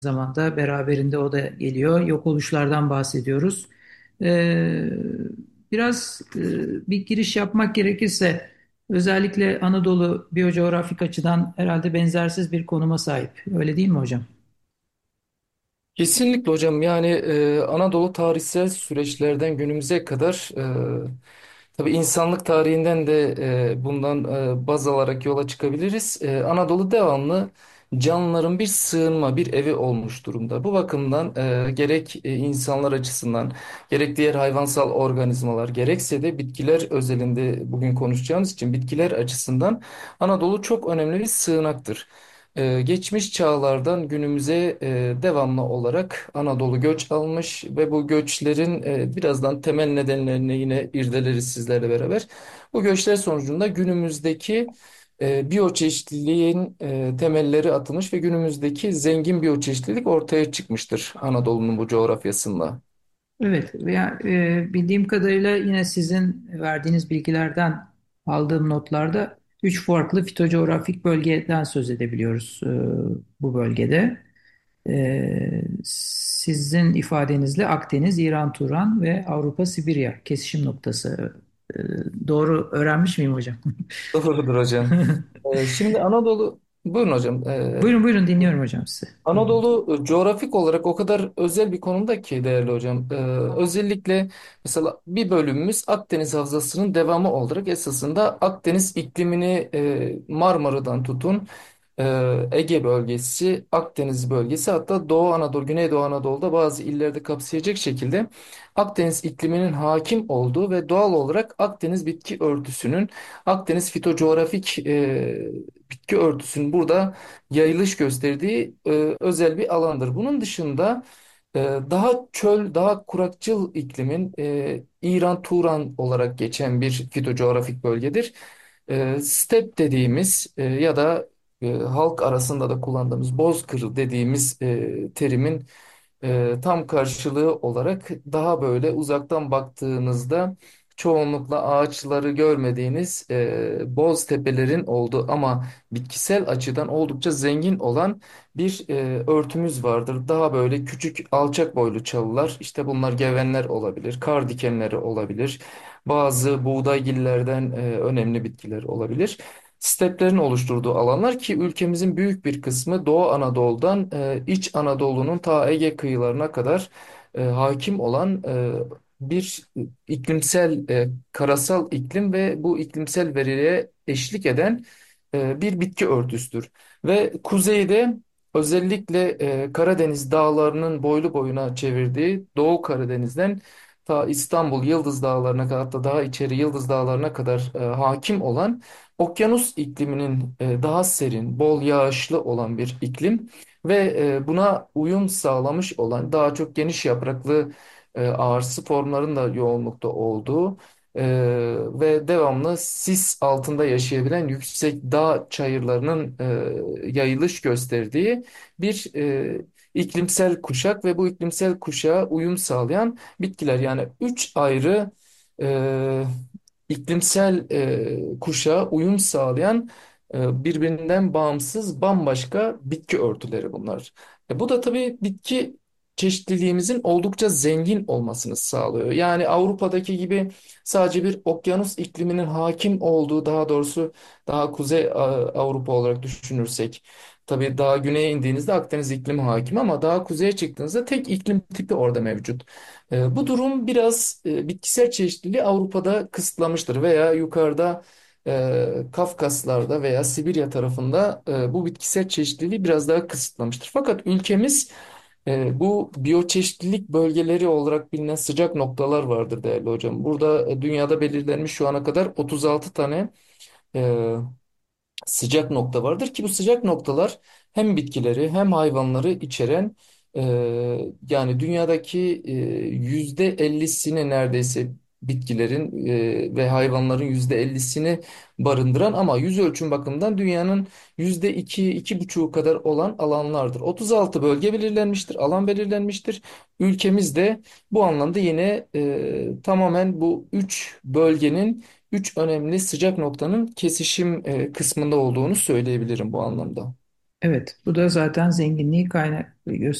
zamanda beraberinde o da geliyor. Yok oluşlardan bahsediyoruz. Ee, biraz bir giriş yapmak gerekirse özellikle Anadolu biyocoğrafik açıdan herhalde benzersiz bir konuma sahip. Öyle değil mi hocam? Kesinlikle hocam yani Anadolu tarihsel süreçlerden günümüze kadar tabii insanlık tarihinden de bundan baz alarak yola çıkabiliriz. Anadolu devamlı canlıların bir sığınma, bir evi olmuş durumda. Bu bakımdan gerek insanlar açısından, gerek diğer hayvansal organizmalar, gerekse de bitkiler özelinde bugün konuşacağımız için bitkiler açısından Anadolu çok önemli bir sığınaktır. Geçmiş çağlardan günümüze devamlı olarak Anadolu göç almış ve bu göçlerin birazdan temel nedenlerini yine irdeleriz sizlerle beraber. Bu göçler sonucunda günümüzdeki biyoçeşitliliğin temelleri atılmış ve günümüzdeki zengin biyoçeşitlilik ortaya çıkmıştır Anadolu'nun bu coğrafyasında. Evet, veya bildiğim kadarıyla yine sizin verdiğiniz bilgilerden aldığım notlarda üç farklı fitocoğrafik bölgeden söz edebiliyoruz bu bölgede. Sizin ifadenizle Akdeniz, İran, Turan ve Avrupa, Sibirya kesişim noktası. E, doğru öğrenmiş miyim hocam? Doğrudur hocam. Şimdi Anadolu, buyurun hocam. Buyurun buyurun dinliyorum hocam sizi. Anadolu coğrafik olarak o kadar özel bir konumda ki değerli hocam. Özellikle mesela bir bölümümüz Akdeniz Havzası'nın devamı olarak esasında Akdeniz iklimini Marmara'dan tutun Ege bölgesi, Akdeniz bölgesi hatta Doğu Anadolu, Güneydoğu Anadolu'da bazı illerde kapsayacak şekilde Akdeniz ikliminin hakim olduğu ve doğal olarak Akdeniz bitki örtüsünün, Akdeniz fitocoğrafik bitki örtüsünün burada yayılış gösterdiği özel bir alandır. Bunun dışında e, daha çöl, daha kurakçıl iklimin İran-Turan olarak geçen bir fitocoğrafik bölgedir. Step dediğimiz ya da halk arasında da kullandığımız bozkır dediğimiz terimin tam karşılığı olarak daha böyle uzaktan baktığınızda çoğunlukla ağaçları görmediğiniz boz tepelerin olduğu ama bitkisel açıdan oldukça zengin olan bir örtümüz vardır. Daha böyle küçük alçak boylu çalılar, işte bunlar gevenler olabilir, kar dikenleri olabilir, bazı buğdaygillerden önemli bitkiler olabilir. Steplerin oluşturduğu alanlar ki ülkemizin büyük bir kısmı Doğu Anadolu'dan İç Anadolu'nun ta Ege kıyılarına kadar hakim olan bir iklimsel, karasal iklim ve bu iklimsel veriye eşlik eden bir bitki örtüsüdür. Ve kuzeyde özellikle Karadeniz dağlarının boylu boyuna çevirdiği Doğu Karadeniz'den ta İstanbul Yıldız Dağları'na kadar hatta daha içeri Yıldız Dağları'na kadar hakim olan okyanus ikliminin daha serin, bol yağışlı olan bir iklim ve buna uyum sağlamış olan daha çok geniş yapraklı ağaçsı formların da yoğunlukta olduğu e, ve devamlı sis altında yaşayabilen yüksek dağ çayırlarının yayılış gösterdiği bir iklimsel kuşak ve bu iklimsel kuşağa uyum sağlayan bitkiler. Yani üç ayrı e, iklimsel kuşağa uyum sağlayan birbirinden bağımsız bambaşka bitki örtüleri bunlar. Bu da tabii bitki çeşitliliğimizin oldukça zengin olmasını sağlıyor. Yani Avrupa'daki gibi sadece bir okyanus ikliminin hakim olduğu, daha doğrusu daha Kuzey Avrupa olarak düşünürsek, tabii daha güneye indiğinizde Akdeniz iklimi hakim ama daha kuzeye çıktığınızda tek iklim tipi orada mevcut. Bu durum biraz bitkisel çeşitliliği Avrupa'da kısıtlamıştır veya yukarıda Kafkaslar'da veya Sibirya tarafında bu bitkisel çeşitliliği biraz daha kısıtlamıştır. Fakat ülkemiz bu biyoçeşitlilik bölgeleri olarak bilinen sıcak noktalar vardır değerli hocam. Burada dünyada belirlenmiş şu ana kadar 36 tane e, sıcak nokta vardır ki bu sıcak noktalar hem bitkileri hem hayvanları içeren e, yani dünyadaki %50'sini neredeyse bitkilerin ve hayvanların %50'sini barındıran ama yüz ölçüm bakımından dünyanın %2, 2,5 kadar olan alanlardır. 36 bölge belirlenmiştir, alan belirlenmiştir. Ülkemiz de bu anlamda yine tamamen bu 3 bölgenin üç önemli sıcak noktanın kesişim kısmında olduğunu söyleyebilirim bu anlamda. Evet, bu da zaten zenginliği gösteriyor.